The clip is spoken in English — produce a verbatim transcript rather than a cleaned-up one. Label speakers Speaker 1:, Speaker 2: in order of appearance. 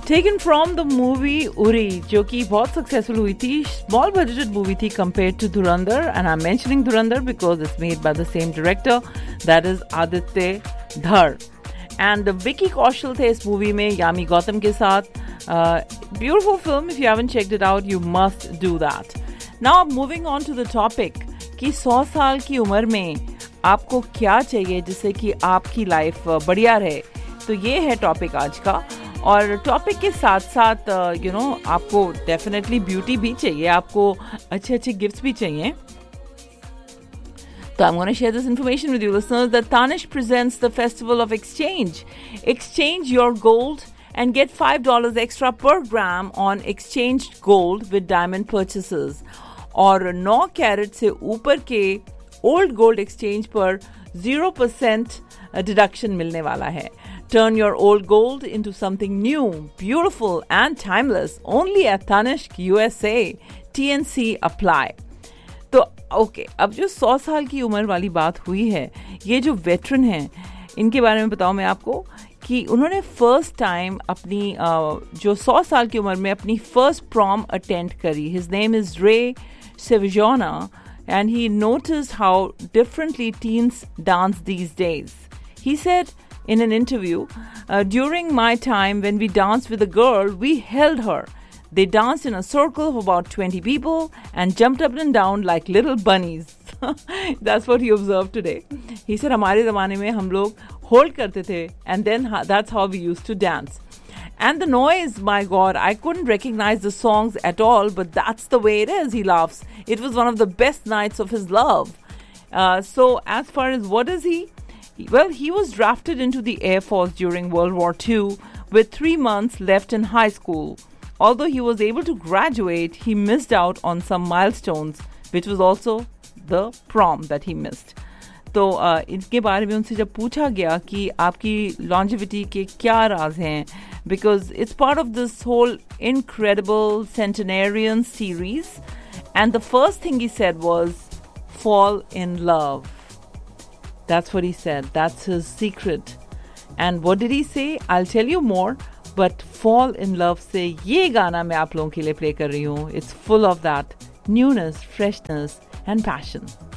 Speaker 1: Taken from the movie Uri, जो कि बहुत सक्सेसफुल हुई थी, small budgeted movie थी compared to Dhurandhar, and I'm mentioning Dhurandhar because it's made by the same director, that is Aditya Dhar. And Vicky Kaushal थे इस movie में यामी गौतम के साथ. uh, beautiful film. If you haven't checked it out, you must do that. Now moving on to the topic कि सौ साल की उम्र में आपको क्या चाहिए जिससे कि आपकी लाइफ बढ़िया रहे. तो ये है टॉपिक आज का. और टॉपिक के साथ साथ यू नो आपको डेफिनेटली ब्यूटी भी चाहिए, आपको अच्छे अच्छे गिफ्ट्स भी चाहिए. So I'm going to share this information with you, listeners, that Tanish presents the Festival of Exchange. Exchange your gold and get five dollars extra per gram on exchanged gold with diamond purchases. और नौ carat से ऊपर के old gold exchange पर zero percent deduction मिलने वाला है. Turn your old gold into something new, beautiful and timeless. Only at Tanishq U S A. T N C apply. तो okay, अब जो सौ साल की उम्र वाली बात हुई है, ये जो वेटरन हैं, इनके बारे में बताऊं मैं आपको कि उन्होंने फर्स्ट टाइम अपनी जो सौ साल की उम्र में अपनी फर्स्ट प्रॉम अटेंड करी. हिज नेम इज रे सेविजोना and he noticed how differently teens dance these days. He said in an interview, uh, during my time when we danced with a girl, we held her. They danced in a circle of about twenty people and jumped up and down like little bunnies. That's what he observed today. He said, हमारे ज़माने में हम लोग hold करते थे and then that's how we used to dance. And the noise, my God, I couldn't recognize the songs at all, but that's the way it is, he laughs. It was one of the best nights of his love. Uh, so as far as what is he? Well, he was drafted into the Air Force during World War Two with three months left in high school. Although he was able to graduate, he missed out on some milestones, which was also the prom that he missed. तो uh, इनके बारे में उनसे जब पूछा गया कि आपकी longevity के क्या राज हैं, because it's part of this whole incredible centenarian series, and the first thing he said was fall in love. That's what he said. That's his secret. And what did he say? I'll tell you more. But fall in love से ये गाना मैं आप लोगों के लिए play कर रही हूँ. It's full of that newness, freshness and passion.